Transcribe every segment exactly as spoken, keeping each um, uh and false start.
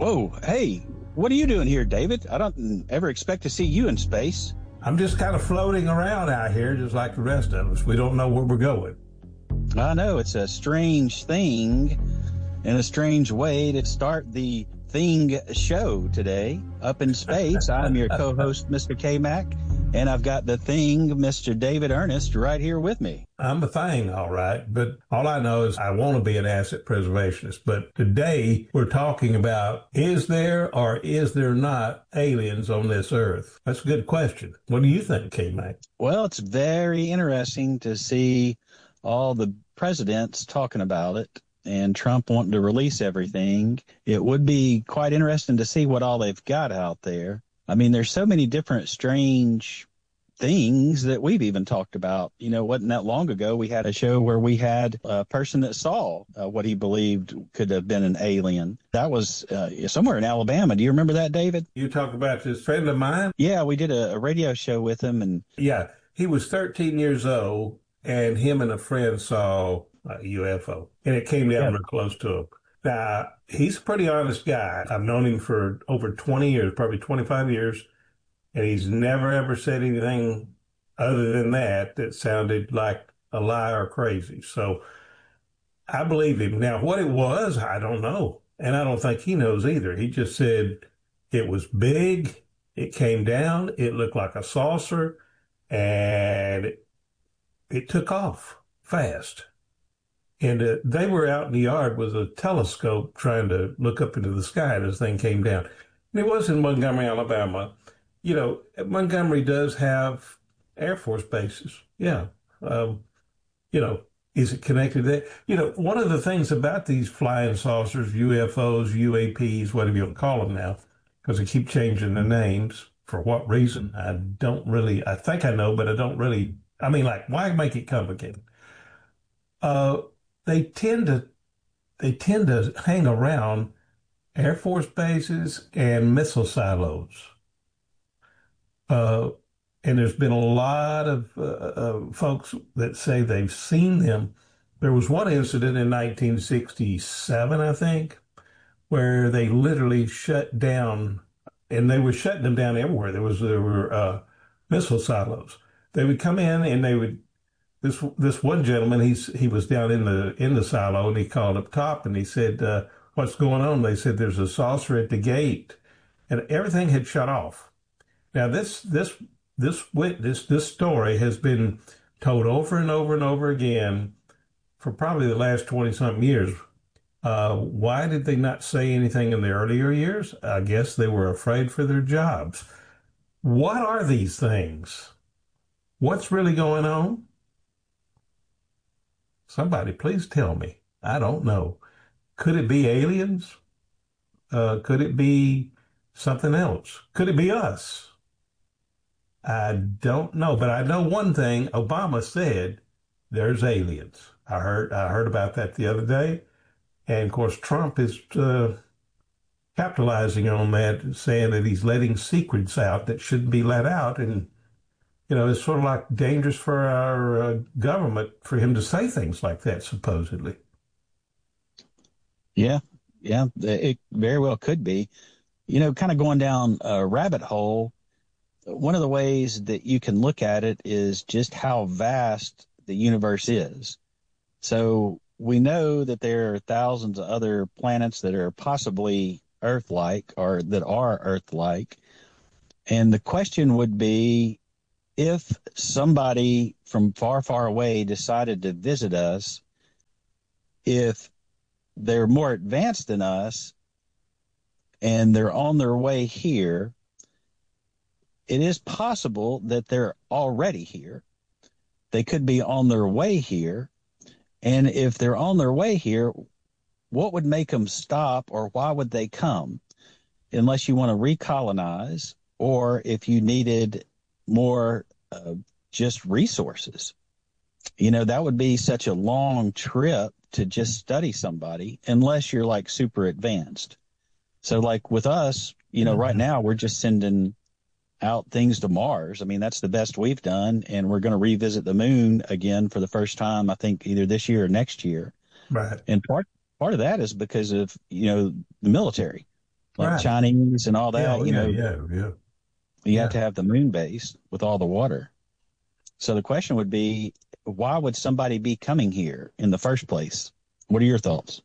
Whoa, hey, what are you doing here, David? I don't ever expect to see you in space. I'm just kind of floating around out here, just like the rest of us. We don't know where we're going. I know, it's a strange thing and a strange way to start the Thing show today. Up in space, I'm your co-host, Mister K-Mac, and I've got the Thing, Mister David Ernest, right here with me. I'm a thing, all right, but all I know is I want to be an asset preservationist. But today we're talking about, is there or is there not aliens on this earth? That's a good question. What do you think, K-Mac? Well, it's very interesting to see all the presidents talking about it and Trump wanting to release everything. It would be quite interesting to see what all they've got out there. I mean, there's so many different strange things that we've even talked about. You know, wasn't that long ago we had a show where we had a person that saw uh, what he believed could have been an alien. That was uh, somewhere in Alabama. Do you remember that, David? You talk about this friend of mine? Yeah, we did a, a radio show with him. And yeah, he was thirteen years old, and him and a friend saw a U F O, and it came down yeah. real close to him. Now, he's a pretty honest guy. I've known him for over twenty years, probably twenty-five years, and he's never, ever said anything other than that that sounded like a lie or crazy. So I believe him. Now, what it was, I don't know, and I don't think he knows either. He just said it was big, it came down, it looked like a saucer, and it, it took off fast. And uh, they were out in the yard with a telescope trying to look up into the sky, and this thing came down. And it was in Montgomery, Alabama. You know, Montgomery does have Air Force bases. Yeah. Um, you know, is it connected there? You know, one of the things about these flying saucers, U F Os, U A Ps, whatever you want to call them now, because they keep changing the names. For what reason? I don't really, I think I know, but I don't really, I mean, like, why make it complicated? Uh, They tend to they tend to hang around Air Force bases and missile silos. Uh, and there's been a lot of uh, uh, folks that say they've seen them. There was one incident in nineteen sixty-seven, I think, where they literally shut down, and they were shutting them down everywhere. There was there were uh, missile silos. They would come in and they would. This this one gentleman, he's he was down in the in the silo, and he called up top and he said, uh, "What's going on?" They said, "There's a saucer at the gate," and everything had shut off. Now this this this this this story has been told over and over and over again for probably the last twenty something years. Uh, why did they not say anything in the earlier years? I guess they were afraid for their jobs. What are these things? What's really going on? Somebody, please tell me. I don't know. Could it be aliens? Uh, could it be something else? Could it be us? I don't know, but I know one thing. Obama said there's aliens. I heard I heard about that the other day, and of course Trump is uh, capitalizing on that, saying that he's letting secrets out that shouldn't be let out, and you know, it's sort of like dangerous for our uh, government for him to say things like that, supposedly. Yeah, yeah, it very well could be. You know, kind of going down a rabbit hole, one of the ways that you can look at it is just how vast the universe is. So we know that there are thousands of other planets that are possibly Earth-like or that are Earth-like. And the question would be, if somebody from far, far away decided to visit us, if they're more advanced than us and they're on their way here, it is possible that they're already here. They could be on their way here. And if they're on their way here, what would make them stop, or why would they come? Unless you want to recolonize, or if you needed more uh, just resources. You know, that would be such a long trip to just study somebody unless you're like super advanced. So like with us, you know, mm-hmm. right now we're just sending out things to Mars. I mean, that's the best we've done. And we're going to revisit the moon again for the first time, I think either this year or next year. Right. And part, part of that is because of, you know, the military. like Right. Chinese and all Yeah. that. Oh, You yeah. know, Yeah. Yeah. you have Yeah. to have the moon base with all the water. So the question would be, why would somebody be coming here in the first place? What are your thoughts?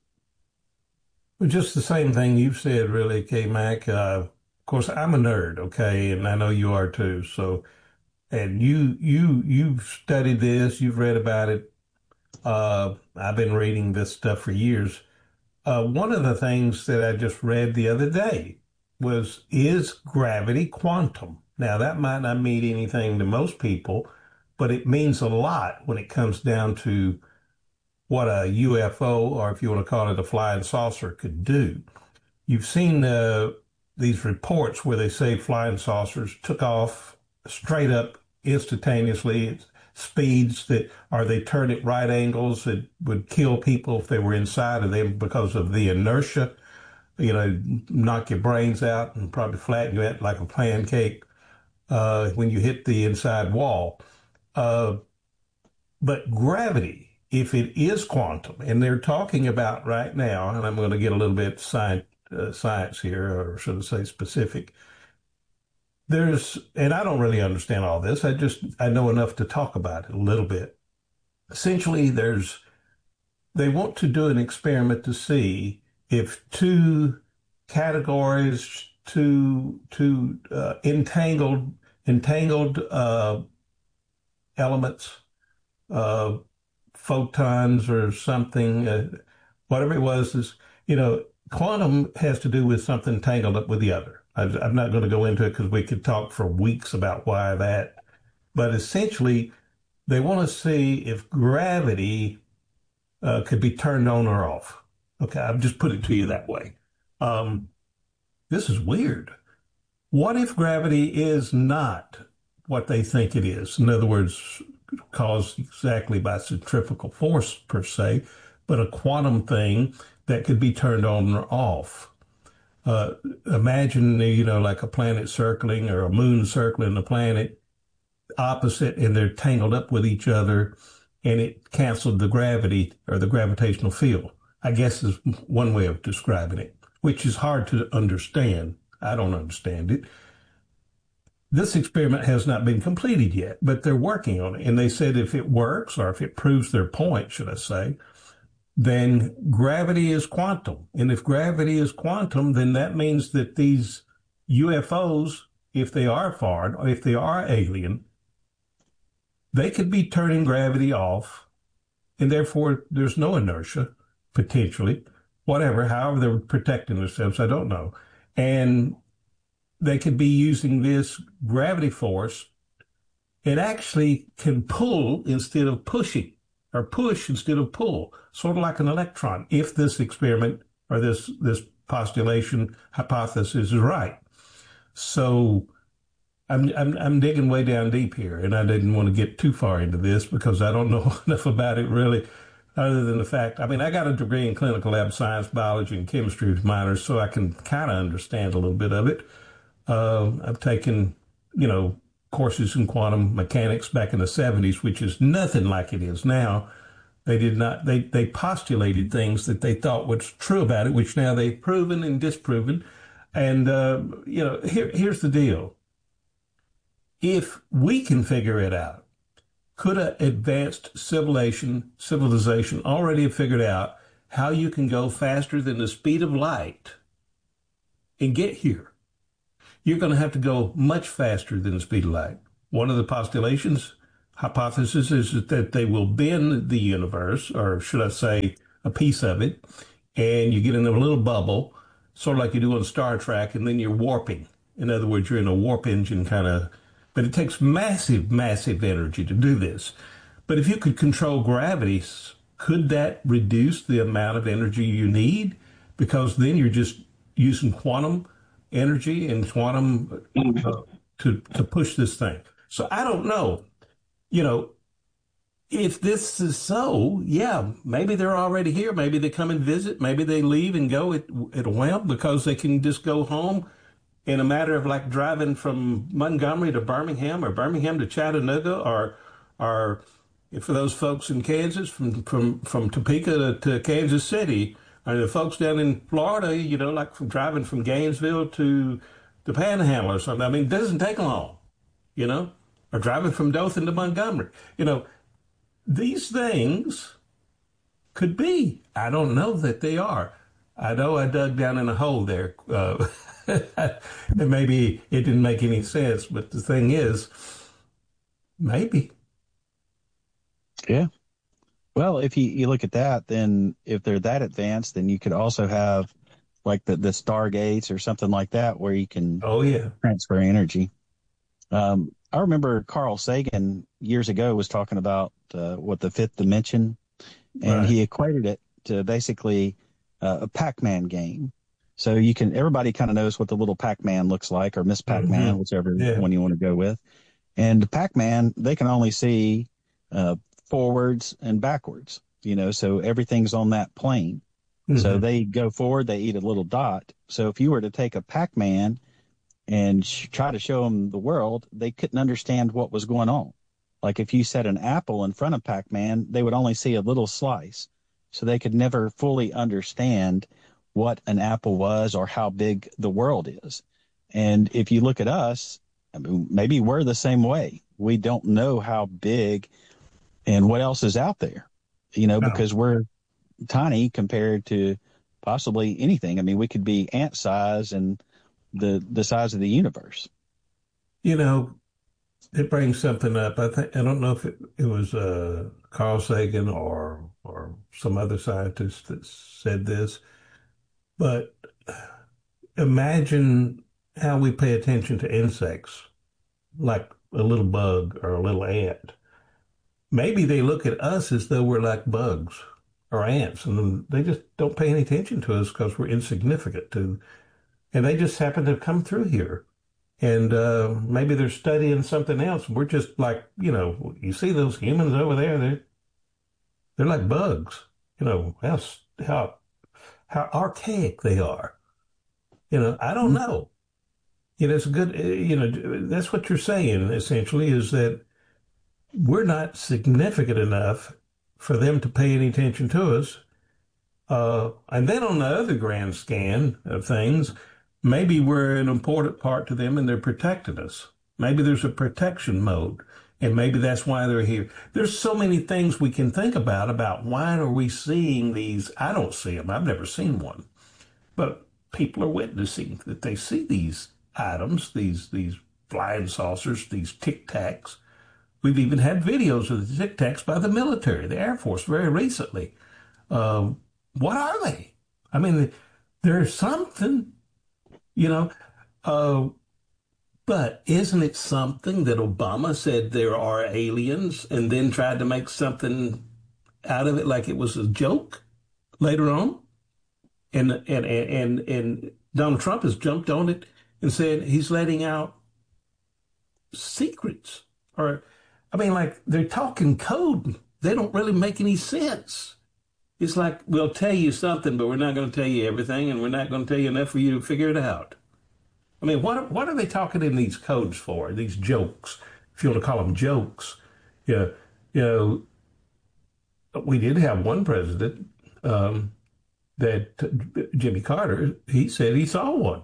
Well, just the same thing you've said, really, K Mac. Uh, of course, I'm a nerd, okay, and I know you are too. So, and you you you've studied this, you've read about it. Uh, I've been reading this stuff for years. Uh, one of the things that I just read the other day was, is gravity quantum? Now, that might not mean anything to most people, but it means a lot when it comes down to what a U F O, or if you want to call it a flying saucer, could do. You've seen uh, these reports where they say flying saucers took off straight up instantaneously at speeds that, or they turned at right angles that would kill people if they were inside of them because of the inertia, you know, knock your brains out and probably flatten you out like a pancake uh, when you hit the inside wall. Uh, but gravity, if it is quantum, and they're talking about right now, and I'm going to get a little bit science, uh, science here, or should I say specific. There's, and I don't really understand all this. I just, I know enough to talk about it a little bit. Essentially, there's, they want to do an experiment to see if two categories, two, two uh, entangled, entangled uh, elements, uh, photons or something, uh, whatever it was, is, you know, quantum has to do with something tangled up with the other. I, I'm not going to go into it because we could talk for weeks about why that. But essentially, they want to see if gravity uh, could be turned on or off. Okay, I've just put it to you that way. Um, this is weird. What if gravity is not what they think it is? In other words, caused exactly by centrifugal force per se, but a quantum thing that could be turned on or off. Uh, imagine, you know, like a planet circling or a moon circling the planet opposite, and they're tangled up with each other, and it canceled the gravity or the gravitational field. I guess is one way of describing it, which is hard to understand. I don't understand it. This experiment has not been completed yet, but they're working on it. And they said if it works, or if it proves their point, should I say, then gravity is quantum. And if gravity is quantum, then that means that these U F Os, if they are foreign, or if they are alien, they could be turning gravity off, and therefore there's no inertia, potentially, whatever, however they're protecting themselves, I don't know. And they could be using this gravity force. It actually can pull instead of pushing, or push instead of pull, sort of like an electron, if this experiment or this this postulation hypothesis is right. So I'm, I'm I'm digging way down deep here, and I didn't want to get too far into this because I don't know enough about it really, other than the fact, I mean, I got a degree in clinical lab science, biology, and chemistry with minors, so I can kind of understand a little bit of it. Uh, I've taken, you know, courses in quantum mechanics back in the seventies, which is nothing like it is now. They did not, they, they postulated things that they thought was true about it, which now they've proven and disproven. And, uh, you know, here, here's the deal. If we can figure it out, could an advanced civilization, civilization already have figured out how you can go faster than the speed of light and get here? You're going to have to go much faster than the speed of light. One of the postulations, hypothesis, is that they will bend the universe, or should I say, a piece of it, and you get in a little bubble, sort of like you do on Star Trek, and then you're warping. In other words, you're in a warp engine kind of, but it takes massive, massive energy to do this. But if you could control gravity, could that reduce the amount of energy you need? Because then you're just using quantum energy and quantum uh, to to push this thing. So I don't know. You know, if this is so, yeah, maybe they're already here. Maybe they come and visit. Maybe they leave and go at, at a whim because they can just go home in a matter of like driving from Montgomery to Birmingham, or Birmingham to Chattanooga, or or for those folks in Kansas, from from from Topeka to, to Kansas City, I mean, the folks down in Florida, you know, like from driving from Gainesville to the Panhandle or something. I mean, it doesn't take long, you know, or driving from Dothan to Montgomery. You know, these things could be. I don't know that they are. I know I dug down in a hole there. Uh, and maybe it didn't make any sense, but the thing is, maybe. Yeah. Well, if you, you look at that, then if they're that advanced, then you could also have like the, the Stargates or something like that where you can Oh, yeah. transfer energy. Um, I remember Carl Sagan years ago was talking about uh, what the fifth dimension, and Right. he equated it to basically uh, a Pac-Man game. So you can everybody kind of knows what the little Pac-Man looks like, or Miss Hmm. Pac-Man, whichever Yeah. one you want to go with. And Pac-Man, they can only see uh, forwards and backwards, you know, so everything's on that plane. So Hmm. they go forward, they eat a little dot. So if you were to take a Pac-Man and sh- try to show them the world, they couldn't understand what was going on. Like if you set an apple in front of Pac-Man, they would only see a little slice. So they could never fully understand what an apple was or how big the world is. And if you look at us, I mean, maybe we're the same way. We don't know how big and what else is out there, you know, No. because we're tiny compared to possibly anything. I mean, we could be ant size and the the size of the universe. You know, it brings something up. I think I don't know if it, it was uh, Carl Sagan or or some other scientist that said this, but imagine how we pay attention to insects, like a little bug or a little ant. Maybe they look at us as though we're like bugs or ants, and they just don't pay any attention to us because we're insignificant to, and they just happen to come through here. And uh, maybe they're studying something else. We're just like, you know, you see those humans over there, they're they're like bugs. You know, how how how archaic they are. You know, I don't know. You know, it's a good, uh, you know, that's what you're saying essentially is that we're not significant enough for them to pay any attention to us. Uh, and then on the other grand scan of things, maybe we're an important part to them and they're protecting us. Maybe there's a protection mode, and maybe that's why they're here. There's so many things we can think about about why are we seeing these? I don't see them. I've never seen one, but people are witnessing that they see these items, these these flying saucers, these tic tacs. We've even had videos of the tic tacs by the military, the Air Force, very recently. Uh, what are they? I mean, there's something, you know. Uh, but isn't it something that Obama said there are aliens and then tried to make something out of it like it was a joke later on? And and and and Donald Trump has jumped on it and said he's letting out secrets. Or, I mean, like they're talking code. They don't really make any sense. It's like we'll tell you something, but we're not going to tell you everything, and we're not going to tell you enough for you to figure it out. I mean, what what are they talking in these codes for? These jokes, if you want to call them jokes. Yeah, you know, we did have one president um, that Jimmy Carter. He said he saw one.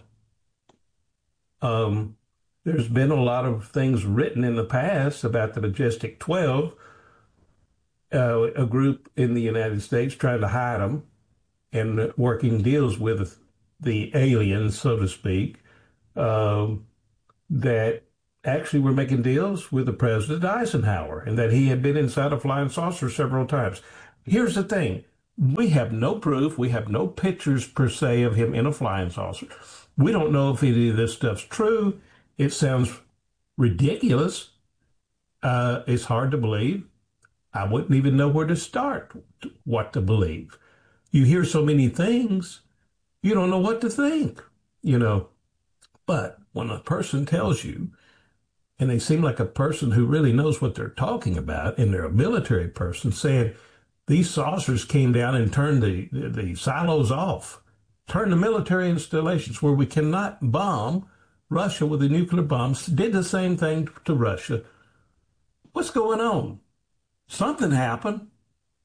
Um, there's been a lot of things written in the past about the Majestic twelve, uh, a group in the United States trying to hide them and working deals with the aliens, so to speak, um, that actually were making deals with the President Eisenhower and that he had been inside a flying saucer several times. Here's the thing. We have no proof. We have no pictures per se of him in a flying saucer. We don't know if any of this stuff's true. It sounds ridiculous. Uh, it's hard to believe. I wouldn't even know where to start, what to believe. You hear so many things, you don't know what to think, you know. But when a person tells you, and they seem like a person who really knows what they're talking about, and they're a military person saying these saucers came down and turned the, the, the silos off, turned the military installations where we cannot bomb Russia with the nuclear bombs, did the same thing to Russia. What's going on? Something happened.